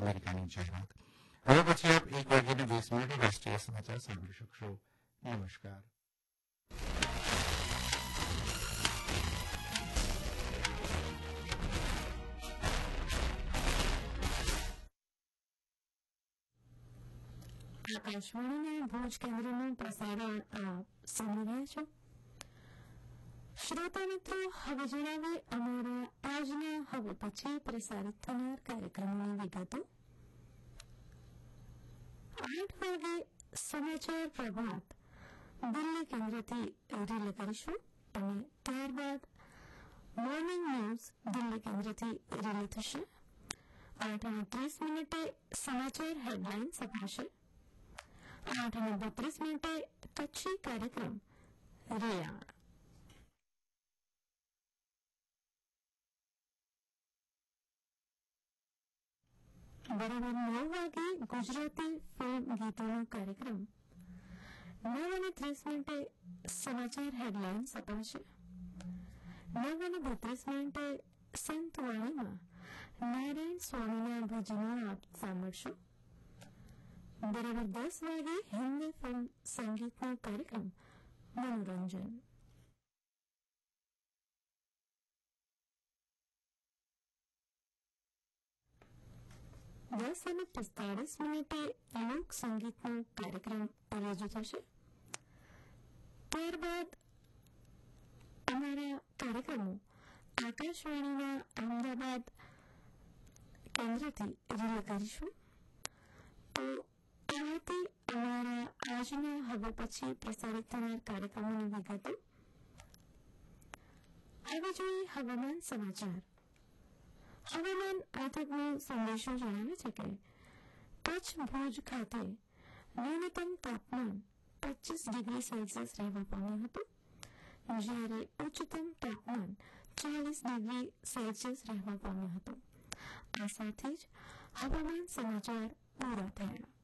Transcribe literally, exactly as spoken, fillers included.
અમેરિકાની જાહેરાત. હવે પછી આપ એક વાગ્યાને વીસ મિનિટે રાષ્ટ્રીય સમાચાર સાંભળી શકશો. નમસ્કાર. આકાશવાણીના ભુજ કેન્દ્રનું પ્રસારણ આપ સાંભળી રહ્યા છો. શ્રોતા મિત્રો, હવે જણાવીએ અમારા આજના હવે પછી પ્રસારિત થનાર કાર્યક્રમોની વિગતો. આઠ વાગે સમાચાર પ્રભાત દિલ્હી કેન્દ્રથી રિલે કરીશું અને ત્યારબાદ મોર્નિંગ ન્યૂઝ દિલ્હી કેન્દ્રથી રિલે થશે. આઠ અને ત્રીસ મિનિટે સમાચાર હેડલાઇન અપાશે. આઠ અને બત્રીસ મિનિટે કચ્છી કાર્યક્રમ રેયાણ. બરાબર નવ વાગે ગુજરાતી ફિલ્મ ગીતોનો કાર્યક્રમ. નવ અને ત્રીસ મિનિટે સમાચાર હેડલાઇન્સ અપાશે. નવ અને બત્રીસ મિનિટે સંતવાણીમાં નારાયણ સ્વામીના ભજનો આપ સાંભળશો. બરાબર દસ વાગે હિન્દી ફિલ્મ સંગીતનો કાર્યક્રમ મનોરંજન. દસ અને પિસ્તાળીસ મિનિટે લોક સંગીતનો કાર્યક્રમ રજૂ થશે. ત્યારબાદ અમારા કાર્યક્રમો આકાશવાણીના અમદાવાદ કેન્દ્રથી રિલે કરીશું. તો આ હતી અમારા આજના હવે પછી પ્રસારિત થનાર કાર્યક્રમોની વિગતો. હવે જોઈએ હવામાન સમાચાર. હવામાન આતંકનો સંદેશો જણાવે છે કે કચ્છ ભુજ ખાતે ન્યૂનતમ તાપમાન પચીસ ડિગ્રી સેલ્સિયસ રહેવા પામ્યું હતું, જ્યારે ઉચ્ચતમ તાપમાન ચાલીસ ડિગ્રી સેલ્સિયસ રહેવા પામ્યું હતું. આ સાથે જ હવામાન સમાચાર પૂરા થયા.